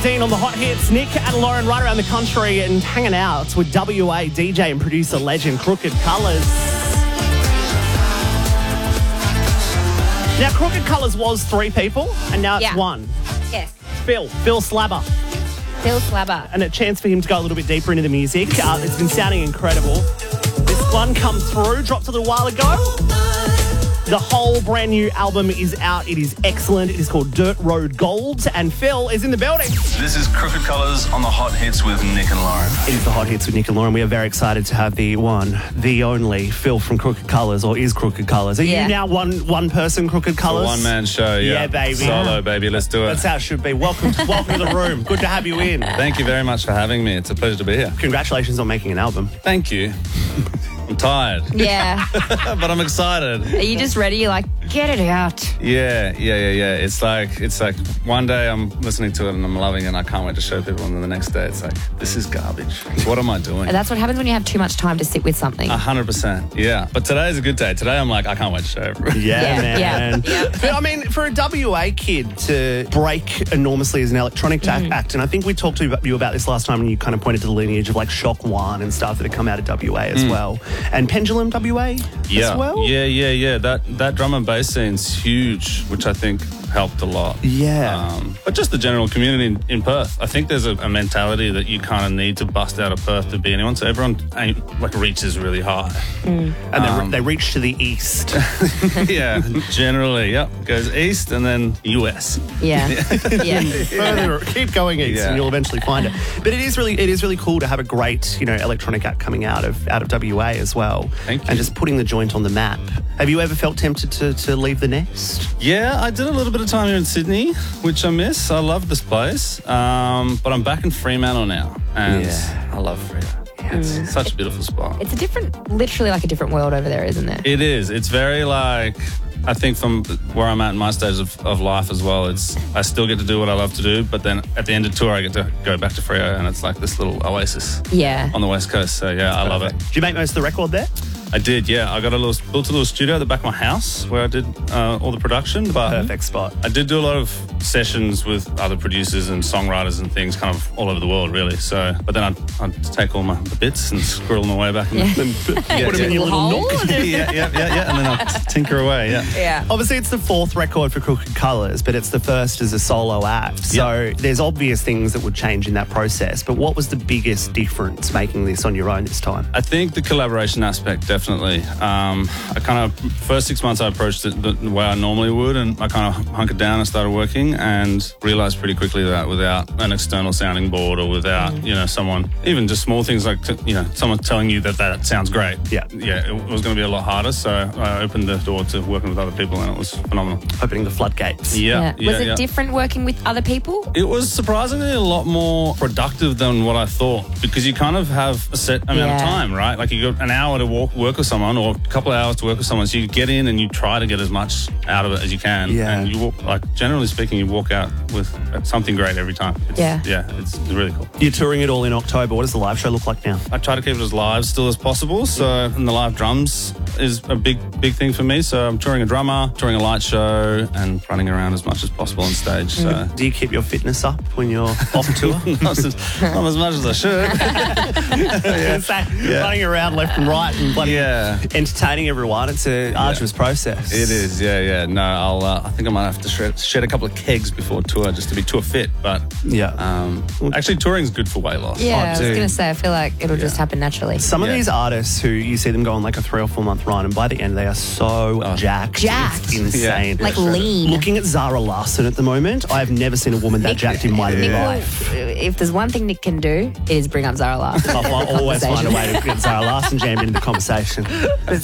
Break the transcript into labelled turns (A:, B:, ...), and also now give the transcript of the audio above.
A: Dean on the hot hits. Nick and Lauren right around the country and hanging out with WA DJ and producer legend Crooked Colours. Now, Crooked Colours was 3 people and now it's 1.
B: Yes.
A: Phil Slabber.
B: Phil Slabber.
A: And a chance for him to go a little bit deeper into the music. It's been sounding incredible. This one come through, dropped a little while ago. The whole brand new album is out. It is excellent. It is called Dirt Road Gold, and Phil is in the building.
C: This is Crooked Colours on the Hot Hits with Nick and Lauren.
A: It is the Hot Hits with Nick and Lauren. We are very excited to have the one, the only Phil from Crooked Colours, or is Crooked Colours. Are you now one person Crooked Colours?
D: One-man show, yeah.
A: Yeah, baby.
D: Solo, baby. Let's do it.
A: That's how it should be. Welcome to the room. Good to have you in.
D: Thank you very much for having me. It's a pleasure to be here.
A: Congratulations on making an album.
D: Thank you. I'm tired.
B: Yeah.
D: But I'm excited.
B: Are you just ready? You're like, get it out.
D: Yeah. It's like one day I'm listening to it and I'm loving it and I can't wait to show people, and then the next day it's like, this is garbage. What am I doing?
B: And that's what happens when you have too much time to sit with something.
D: 100%. Yeah. But today's a good day. Today I'm like, I can't wait to show everyone.
A: Yeah, man.
B: Yeah.
A: But I mean, for a WA kid to break enormously as an electronic act, and I think we talked to you about this last time and you kind of pointed to the lineage of like Shock One and stuff that have come out of WA as well. And Pendulum WA as well?
D: Yeah. That drum and bass scene's huge, which I think helped a lot.
A: Yeah.
D: But just the general community in Perth. I think there's a mentality that you kind of need to bust out of Perth to be anyone. So everyone reaches really high.
A: And they reach to the east.
D: Yeah, generally, goes east and then US.
B: Yeah.
A: Further, keep going east and you'll eventually find it. But it is really cool to have a great, electronic act coming out of WA as well.
D: Thank you.
A: And just putting the joint on the map. Have you ever felt tempted to leave the nest?
D: Yeah, I did a little bit of time here in Sydney, which I miss. I love this place. But I'm back in Fremantle now. And I love Fremantle. It's such a beautiful spot.
B: It's literally like a different world over there, isn't it?
D: It is. It's very I think from where I'm at in my stage of life as well, I still get to do what I love to do, but then at the end of tour I get to go back to Freo and it's like this little oasis on the West Coast. So I love it.
A: Did you make most of the record there?
D: I did, yeah. I got built a little studio at the back of my house where I did all the production. But
A: perfect spot.
D: I did do a lot of sessions with other producers and songwriters and things kind of all over the world, really. So, but then I'd take all the bits and squirrel them away back and
A: put them in your little nook.
D: Yeah. And then I'll tinker away,
B: Yeah.
A: Obviously, it's the 4th record for Crooked Colours, but it's the first as a solo act. So there's obvious things that would change in that process. But what was the biggest difference making this on your own this time?
D: I think the collaboration aspect, definitely. I kind of, first 6 months I approached it the way I normally would, and I kind of hunkered down and started working and realised pretty quickly that without an external sounding board or without, someone, even just small things like, someone telling you that sounds great. Yeah, it was going to be a lot harder. So I opened the door to working with other people and it was phenomenal.
A: Opening the floodgates.
D: Yeah.
B: Was it different working with other people?
D: It was surprisingly a lot more productive than what I thought, because you kind of have a set amount of time, right? Like you got an hour to work with someone or a couple of hours to work with someone. So you get in and you try to get as much out of it as you can. Yeah. And you walk, generally speaking, you walk out with something great every time. It's really cool.
A: You're touring it all in October. What does the live show look like now?
D: I try to keep it as live still as possible. So, and the live drums is a big thing for me. So I'm touring a drummer, touring a light show and running around as much as possible on stage. So.
A: Do you keep your fitness up when you're off tour?
D: Not as much as I should.
A: Running around left and right and entertaining everyone. It's an arduous process.
D: It is, yeah. No, I think I might have to shed a couple of kegs before tour just to be tour fit. But actually, touring's good for weight loss.
B: Yeah, I was going to say, I feel like it'll just happen naturally.
A: Some of these artists who you see them go on like a 3 or 4 month run, and by the end they are so jacked. It's insane.
B: Like lean.
A: Looking at Zara Larsson at the moment, I've never seen a woman that jacked in my life.
B: If there's one thing Nick can do, it is bring up Zara Larsson.
A: I'll always find a way to get Zara Larson jammed into the conversation. But